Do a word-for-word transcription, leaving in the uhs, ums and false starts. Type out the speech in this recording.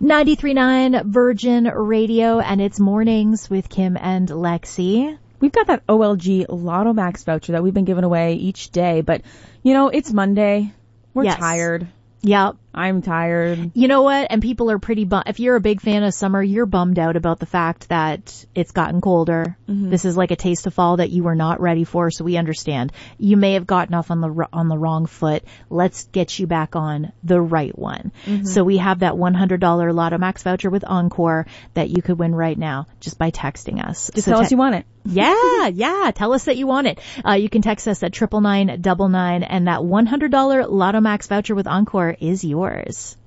ninety-three point nine Virgin Radio, and it's Mornings with Kim and Lexi. We've got that O L G Lotto Max voucher that we've been giving away each day, but, you know, it's Monday. We're yes. tired. Yep. I'm tired. You know what? And people are pretty bum. If you're a big fan of summer, you're bummed out about the fact that it's gotten colder. Mm-hmm. This is like a taste of fall that you were not ready for, so we understand. You may have gotten off on the on the wrong foot. Let's get you back on the right one. Mm-hmm. So we have that one hundred dollars Lotto Max voucher with Encore that you could win right now just by texting us. Just so tell te- us you want it. Yeah, yeah. Tell us that you want it. Uh, you can text us at triple nine double nine, and that one hundred dollars Lotto Max voucher with Encore is yours.